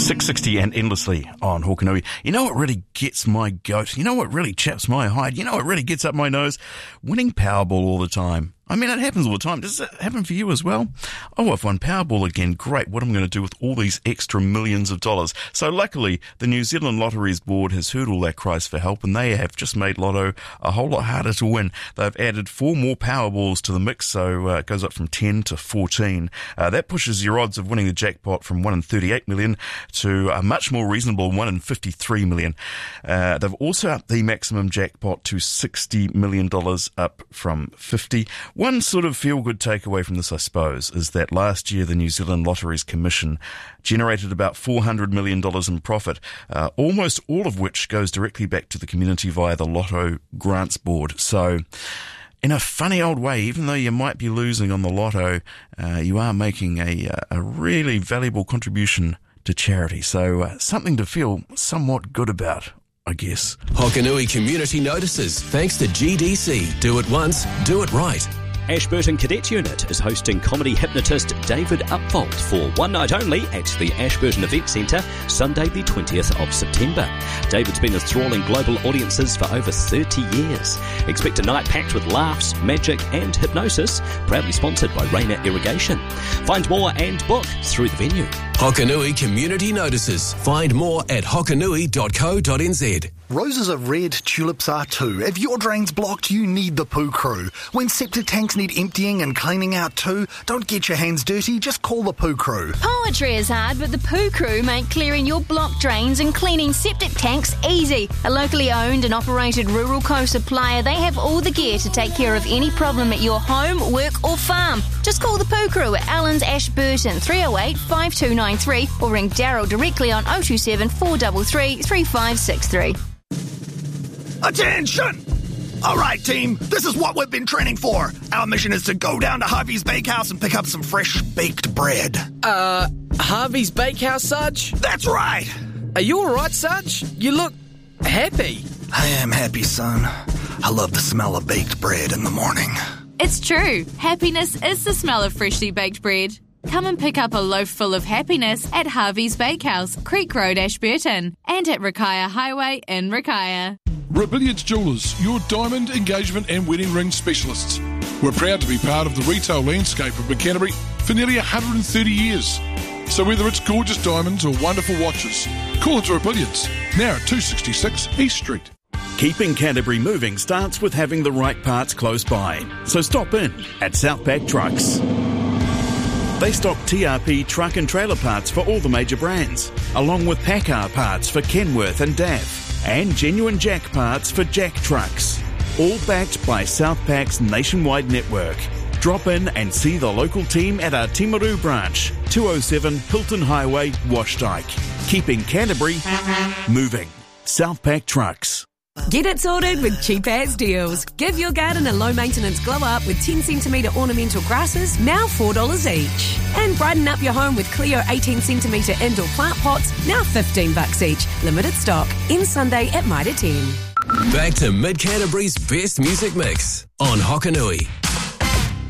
660 and endlessly on Hokanui. You know what really gets my goat? You know what really chaps my hide? You know what really gets up my nose? Winning Powerball all the time. I mean, it happens all the time. Does it happen for you as well? Oh, I've won Powerball again. Great. What am I going to do with all these extra millions of dollars? So luckily, the New Zealand Lotteries Board has heard all their cries for help, and they have just made Lotto a whole lot harder to win. They've added 4 more Powerballs to the mix, so it goes up from 10 to 14. That pushes your odds of winning the jackpot from 1 in 38 million to a much more reasonable 1 in 53 million. They've also upped the maximum jackpot to $60 million, up from 50. One sort of feel-good takeaway from this, I suppose, is that last year the New Zealand Lotteries Commission generated about $400 million in profit, almost all of which goes directly back to the community via the Lotto Grants Board. So, in a funny old way, even though you might be losing on the lotto, you are making a really valuable contribution to charity. So, something to feel somewhat good about, I guess. Hokanui Community Notices, thanks to GDC. Do it once, do it right. Ashburton Cadet Unit is hosting comedy hypnotist David Upfold for one night only at the Ashburton Event Centre, Sunday the 20th of September. David's been enthralling global audiences for over 30 years. Expect a night packed with laughs, magic and hypnosis, proudly sponsored by Rainer Irrigation. Find more and book through the venue. Hokanui Community Notices. Find more at hokanui.co.nz. Roses are red, tulips are too. If your drain's blocked, you need the Poo Crew. When septic tanks need emptying and cleaning out too, don't get your hands dirty, just call the Poo Crew. Poetry is hard, but the Poo Crew make clearing your blocked drains and cleaning septic tanks easy. A locally owned and operated rural co-supplier, they have all the gear to take care of any problem at your home, work or farm. Just call the Poo Crew at Allen's Ashburton 308 5293 or ring Daryl directly on 027 433 3563. Attention! Alright team, this is what we've been training for. Our mission is to go down to Harvey's Bakehouse and pick up some fresh baked bread. Harvey's Bakehouse, Sarge? That's right! Are you alright, Sarge? You look happy. I am happy, son. I love the smell of baked bread in the morning. It's true. Happiness is the smell of freshly baked bread. Come and pick up a loaf full of happiness at Harvey's Bakehouse, Creek Road, Ashburton, and at Rakaia Highway in Rakaia. Rebellions Jewelers, your diamond, engagement and wedding ring specialists. We're proud to be part of the retail landscape of Canterbury for nearly 130 years. So whether it's gorgeous diamonds or wonderful watches, call into Rebellions, now at 266 East Street. Keeping Canterbury moving starts with having the right parts close by. So stop in at Southpack Trucks. They stock TRP truck and trailer parts for all the major brands, along with PACCAR parts for Kenworth and DAF, and genuine Jack parts for Jack trucks, all backed by Southpack's nationwide network. Drop in and see the local team at our Timaru branch, 207 Hilton Highway, Washdyke. Keeping Canterbury moving. Southpack Trucks. Get it sorted with Cheap As Deals. Give your garden a low-maintenance glow-up with 10cm ornamental grasses, now $4 each. And brighten up your home with Clio 18cm indoor plant pots, now $15 each. Limited stock. Ends Sunday at Mitre 10. Back to Mid Canterbury's best music mix on Hokanui.